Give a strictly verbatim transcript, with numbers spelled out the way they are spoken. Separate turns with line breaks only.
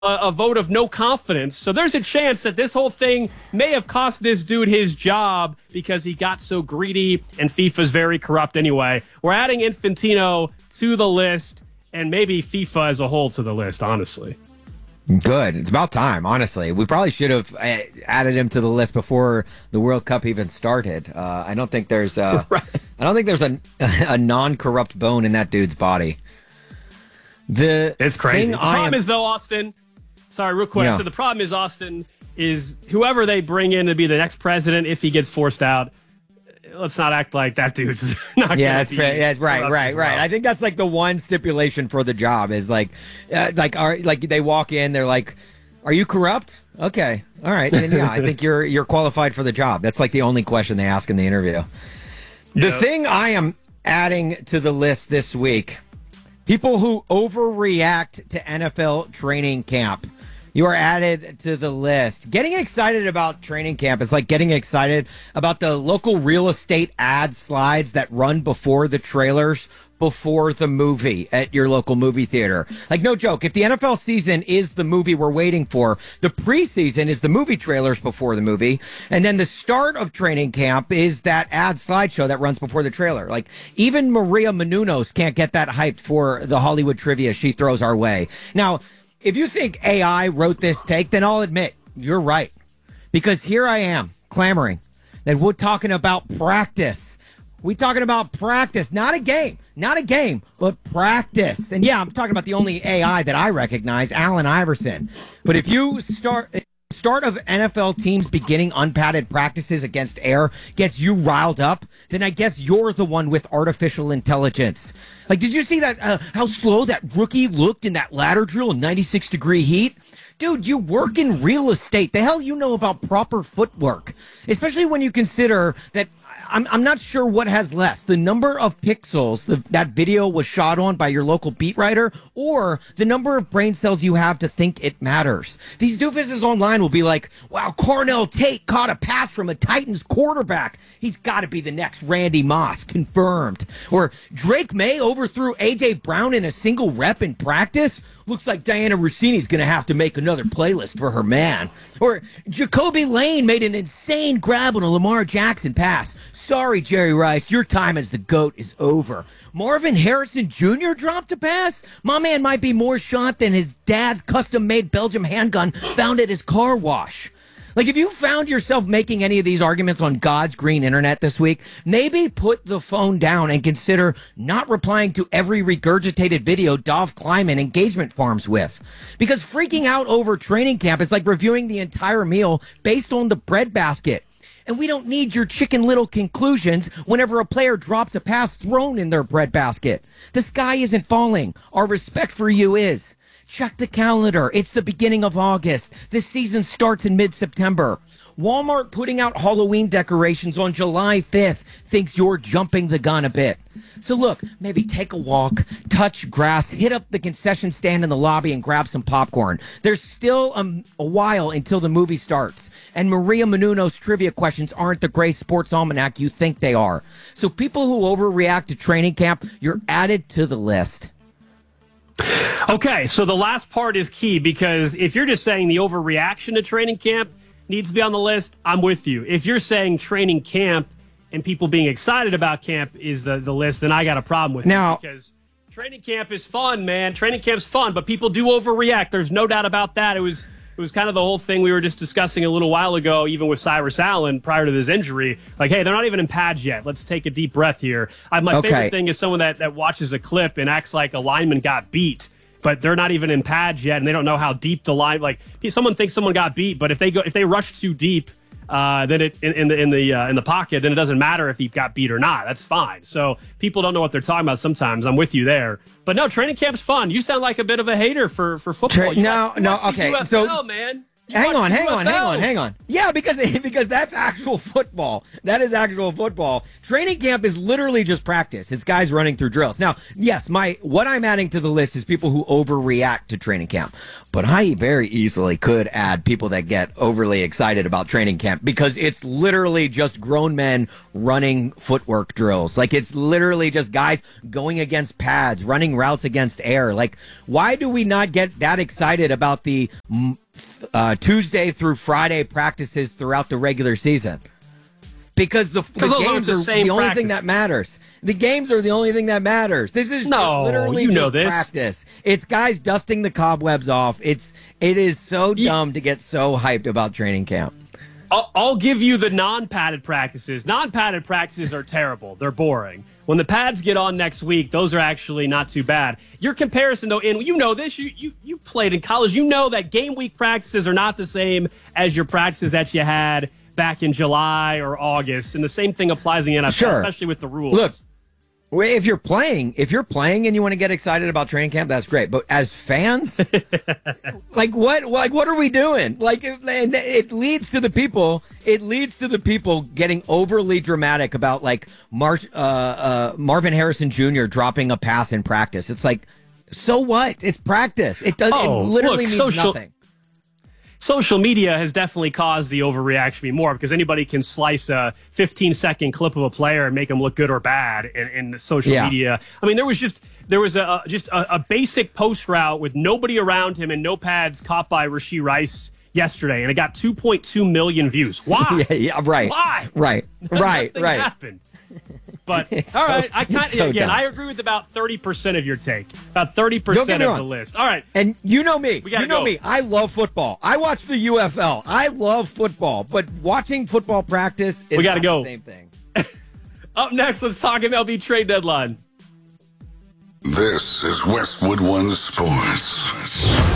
a, a vote of no confidence. So there's a chance that this whole thing may have cost this dude his job because he got so greedy, and FIFA's very corrupt anyway. We're adding Infantino to the list, and maybe FIFA as a whole to the list, honestly.
Good. It's about time, honestly. We probably should have added him to the list before the World Cup even started. Uh, I don't think there's a, right. I don't think there's a, a non-corrupt bone in that dude's body. The
it's crazy. The problem
am,
is, though, Austin, sorry, real quick.
Yeah.
So the problem is, Austin, is whoever they bring in to be the next president, if he gets forced out, let's not act like that dude's not
yeah,
going
that's
to
fair. Yeah, right, right,
well.
right. I think that's like the one stipulation for the job is like, uh, like, are, like they walk in, they're like, "Are you corrupt?" Okay, all right, then yeah, I think you're you're qualified for the job. That's like the only question they ask in the interview. The
Yep.
thing I am adding to the list this week: people who overreact to N F L training camp. You are added to the list. Getting excited about training camp is like getting excited about the local real estate ad slides that run before the trailers, before the movie at your local movie theater. Like, no joke. If the N F L season is the movie we're waiting for, the preseason is the movie trailers before the movie. And then the start of training camp is that ad slideshow that runs before the trailer. Like, even Maria Menounos can't get that hyped for the Hollywood trivia she throws our way. Now, if you think A I wrote this take, then I'll admit you're right. Because here I am clamoring that we're talking about practice. We talking about practice, not a game, not a game, but practice. And yeah, I'm talking about the only A I that I recognize, Allen Iverson. But if you start start of N F L teams beginning unpadded practices against air gets you riled up, then I guess you're the one with artificial intelligence. Like, did you see that, uh, how slow that rookie looked in that ladder drill in ninety-six degree heat? Dude, you work in real estate. The hell you know about proper footwork? Especially when you consider that I'm, I'm not sure what has less, the number of pixels the, that video was shot on by your local beat writer or the number of brain cells you have to think it matters. These doofuses online will be like, wow, Cornell Tate caught a pass from a Titans quarterback. He's got to be the next Randy Moss, confirmed. Or Drake May overthrew A J Brown in a single rep in practice. Looks like Diana Rossini's going to have to make another playlist for her man. Or Jacoby Lane made an insane grab on a Lamar Jackson pass. Sorry, Jerry Rice, your time as the GOAT is over. Marvin Harrison Junior dropped a pass? My man might be more shot than his dad's custom-made Belgium handgun found at his car wash. Like, if you found yourself making any of these arguments on God's green internet this week, maybe put the phone down and consider not replying to every regurgitated video Dov Kleiman engagement farms with. Because freaking out over training camp is like reviewing the entire meal based on the breadbasket. And we don't need your chicken little conclusions whenever a player drops a pass thrown in their breadbasket. The sky isn't falling. Our respect for you is. Check the calendar. It's the beginning of August. This season starts in mid-September. Walmart putting out Halloween decorations on July fifth thinks you're jumping the gun a bit. So look, maybe take a walk, touch grass, hit up the concession stand in the lobby and grab some popcorn. There's still a, a while until the movie starts. And Maria Menounos trivia questions aren't the Gray Sports Almanac you think they are. So people who overreact to training camp, you're added to the list.
Okay, so the last part is key because if you're just saying the overreaction to training camp needs to be on the list, I'm with you. If you're saying training camp and people being excited about camp is the, the list, then I got a problem with
now,
it. Because training camp is fun, man. Training camp's fun, but people do overreact. There's no doubt about that. It was it was kind of the whole thing we were just discussing a little while ago, even with Cyrus Allen prior to this injury. Like, hey, they're not even in pads yet. Let's take a deep breath here. I, my
okay.
favorite thing is someone that, that watches a clip and acts like a lineman got beat, but they're not even in pads yet, and they don't know how deep the line. Like, someone thinks someone got beat, but if they go, if they rush too deep, uh, then it in, in the in the uh, in the pocket, then it doesn't matter if he got beat or not. That's fine. So people don't know what they're talking about sometimes. I'm with you there, but no, training camp's fun. You sound like a bit of a hater for for football.
Tra- no,
watch,
no,
okay. U F L,
so
man. You
hang on, hang
U F L.
on, hang on, hang on. Yeah, because because that's actual football. That is actual football. Training camp is literally just practice. It's guys running through drills. Now, yes, my what I'm adding to the list is people who overreact to training camp. But I very easily could add people that get overly excited about training camp because it's literally just grown men running footwork drills. Like, it's literally just guys going against pads, running routes against air. Like, why do we not get that excited about the uh, Tuesday through Friday practices throughout the regular season? Because the, the games
the
are
same
the only
practice.
thing that matters. The games are the only thing that matters. This is
no,
literally
you
just
know this.
practice. It's guys dusting the cobwebs off. It's it is so dumb to get so hyped about training camp.
I'll, I'll give you the non-padded practices. Non-padded practices are terrible. They're boring. When the pads get on next week, those are actually not too bad. Your comparison, though, and you know this, you, you, you played in college. You know that game week practices are not the same as your practices that you had back in July or August. And the same thing applies in the N F L,
Sure.
especially with the rules.
Look, if you're playing, if you're playing and you want to get excited about training camp, that's great. But as fans, like what, like what are we doing? Like, it, and it leads to the people. It leads to the people getting overly dramatic about like Mar- uh, uh, Marvin Harrison Junior dropping a pass in practice. It's like, so what? It's practice. It does.
Oh,
it literally
look,
means
social-
nothing.
Social media has definitely caused the overreaction to be more because anybody can slice a fifteen second clip of a player and make them look good or bad in, in the social
Yeah.
media. I mean, there was just there was a just a, a basic post route with nobody around him and no pads caught by Rashee Rice yesterday, and it got two point two million views. Why?
yeah, yeah, right.
Why?
Right. Right.
Nothing
right.
happened. But
It's
all
so-
right, I kind
it's so
again,
dumb.
I agree with about thirty percent of your take, about thirty
Don't get
percent
me
of
wrong.
the list. All right.
And you know me.
We gotta
You know
go.
me. I love football. I watch the U F L. I love football. But watching football practice is
We gotta
not
go.
the same thing.
Up next, let's talk M L B trade deadline.
This is Westwood One Sports.